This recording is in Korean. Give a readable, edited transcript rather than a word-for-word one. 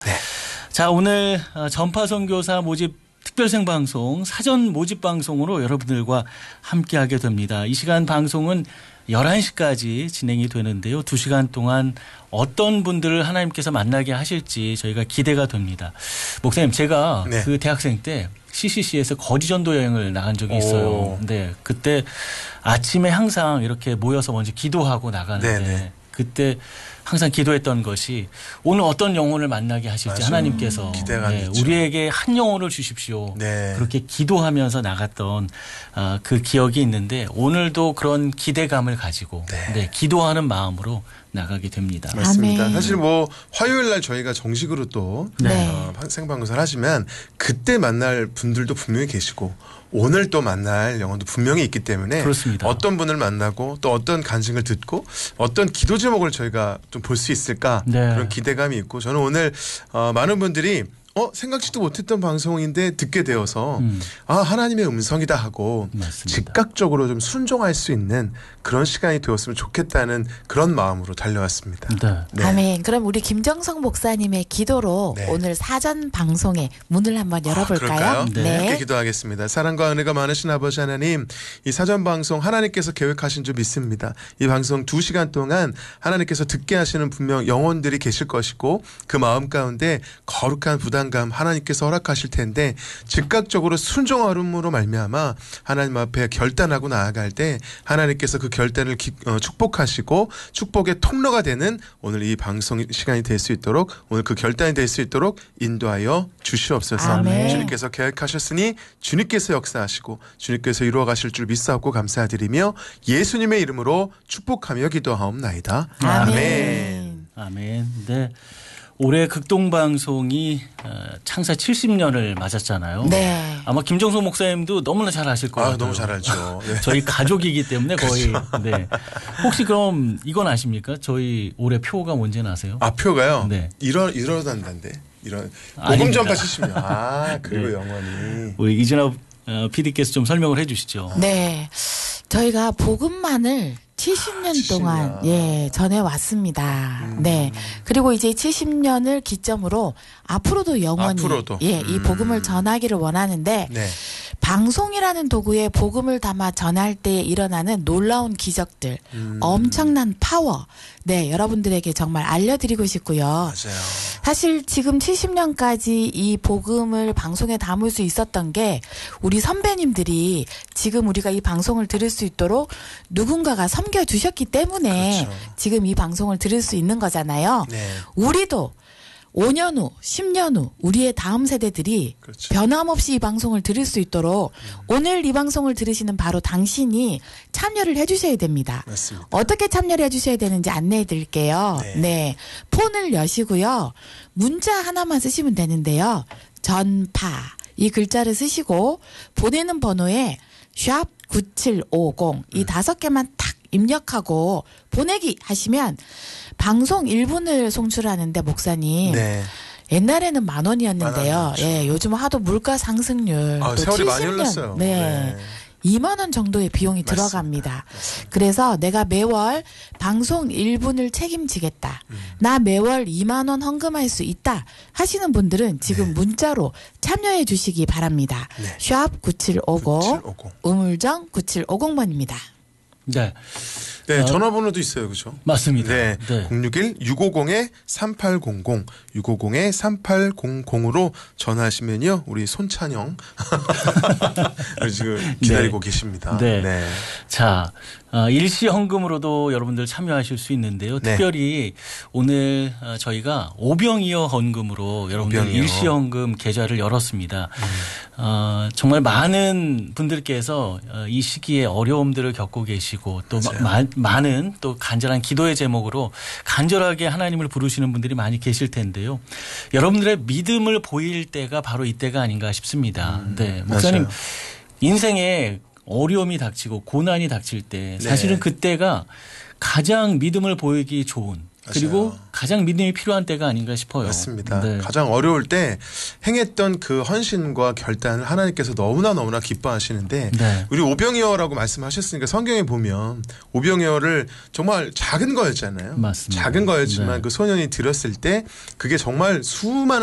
네. 자, 오늘 전파선교사 모집 특별생 방송 사전 모집 방송으로 여러분들과 함께하게 됩니다. 이 시간 방송은 11시까지 진행이 되는데요. 2시간 동안 어떤 분들을 하나님께서 만나게 하실지 저희가 기대가 됩니다. 목사님, 제가 네. 그 대학생 때 CCC에서 거지전도 여행을 나간 적이 있어요. 근데 그때 아침에 항상 이렇게 모여서 먼저 기도하고 나가는데 네네. 그때 항상 기도했던 것이 오늘 어떤 영혼을 만나게 하실지 맞아요. 하나님께서 기대가 있죠. 우리에게 한 영혼을 주십시오. 네. 그렇게 기도하면서 나갔던 그 기억이 있는데 오늘도 그런 기대감을 가지고 네. 기도하는 마음으로 나가게 됩니다. 맞습니다. 아멘. 사실 뭐 화요일 날 저희가 정식으로 또 네. 생방송을 하지만 그때 만날 분들도 분명히 계시고 오늘 또 만날 영혼도 분명히 있기 때문에 그렇습니다. 어떤 분을 만나고 또 어떤 간증을 듣고 어떤 기도 제목을 저희가 좀 볼 수 있을까 네. 그런 기대감이 있고 저는 오늘 많은 분들이 생각지도 못했던 방송인데 듣게 되어서 하나님의 음성이다 하고 맞습니다. 즉각적으로 좀 순종할 수 있는 그런 시간이 되었으면 좋겠다는 그런 마음으로 달려왔습니다. 네. 네. 아멘. 그럼 우리 김정성 목사님의 기도로 네. 오늘 사전 방송의 문을 한번 열어볼까요? 그럴까요? 네. 함께 기도하겠습니다. 사랑과 은혜가 많으신 아버지 하나님, 이 사전 방송 하나님께서 계획하신 줄 믿습니다. 이 방송 2시간 동안 하나님께서 듣게 하시는 분명 영혼들이 계실 것이고 그 마음 가운데 거룩한 부담감 하나님께서 허락하실 텐데 즉각적으로 순종함으로 말미암아 하나님 앞에 결단하고 나아갈 때 하나님께서 그 결단을 축복하시고 축복의 통로가 되는 오늘 이 방송 시간이 될 수 있도록 오늘 그 결단이 될 수 있도록 인도하여 주시옵소서. 아멘. 주님께서 계획하셨으니 주님께서 역사하시고 주님께서 이루어 가실 줄 믿사옵고 감사드리며 예수님의 이름으로 축복하며 기도하옵나이다. 아멘. 아멘. 네. 올해 극동방송이 창사 70년을 맞았잖아요. 네. 아마 김정수 목사님도 너무나 잘 아실 것 같아요. 너무 잘 알죠. 네. 저희 가족이기 때문에 거의. 네. 혹시 그럼 이건 아십니까? 저희 올해 표가 뭔지 아세요? 표가요? 네. 이러단다인데. 복음 아닙니다. 전파 70년. 그리고 네. 영원히. 우리 이진아 PD께서 좀 설명을 해 주시죠. 네. 저희가 복음만을 70년 70년. 동안 전해왔습니다. 네. 그리고 이제 70년을 기점으로 앞으로도 영원히 앞으로도. 이 복음을 전하기를 원하는데 네. 방송이라는 도구에 복음을 담아 전할 때 일어나는 놀라운 기적들, 엄청난 파워, 여러분들에게 정말 알려드리고 싶고요. 맞아요. 사실 지금 70년까지 이 복음을 방송에 담을 수 있었던 게 우리 선배님들이 지금 우리가 이 방송을 들을 수 있도록 누군가가 섬겨주셨기 때문에 그렇죠. 지금 이 방송을 들을 수 있는 거잖아요. 네. 우리도 5년 후, 10년 후 우리의 다음 세대들이 그렇죠. 변함없이 이 방송을 들을 수 있도록 오늘 이 방송을 들으시는 바로 당신이 참여를 해주셔야 됩니다. 맞습니다. 어떻게 참여를 해주셔야 되는지 안내해 드릴게요. 네. 폰을 여시고요. 문자 하나만 쓰시면 되는데요. 전파 이 글자를 쓰시고 보내는 번호에 샵 9750 이 5개만 탁 입력하고 보내기 하시면 방송 1분을 송출하는데 목사님 네. 옛날에는 10,000원이었는데요. 10,000원, 예, 요즘 하도 물가 상승률 또 세월이 많이 70년, 흘렀어요. 네. 2만 원 정도의 비용이 맞습니다. 들어갑니다. 그래서 내가 매월 방송 1분을 책임지겠다. 나 매월 2만 원 헌금할 수 있다 하시는 분들은 지금 문자로 참여해 주시기 바랍니다. 네. 샵 9750 9750. 우물정 9750번입니다. 네. 네, 전화번호도 있어요. 그렇죠? 맞습니다. 네. 061-650-3800 650-3800으로 전화하시면요. 우리 손찬영 지금 기다리고 계십니다. 네. 네. 자, 일시 헌금으로도 여러분들 참여하실 수 있는데요. 네. 특별히 오늘 저희가 오병이어 헌금으로 여러분들 오병이어. 일시 헌금 계좌를 열었습니다. 정말 많은 분들께서 이 시기에 어려움들을 겪고 계시고 또 많은 또 간절한 기도의 제목으로 간절하게 하나님을 부르시는 분들이 많이 계실 텐데요. 여러분들의 믿음을 보일 때가 바로 이때가 아닌가 싶습니다. 네, 목사님 맞아요. 인생에 어려움이 닥치고 고난이 닥칠 때 사실은 네. 그때가 가장 믿음을 보이기 좋은 그리고 가장 믿음이 필요한 때가 아닌가 싶어요. 맞습니다. 네. 가장 어려울 때 행했던 그 헌신과 결단을 하나님께서 너무나 기뻐하시는데 네. 우리 오병이어라고 말씀하셨으니까 성경에 보면 오병이어를 정말 작은 거였잖아요. 맞습니다. 작은 거였지만 네. 그 소년이 들었을 때 그게 정말 수많은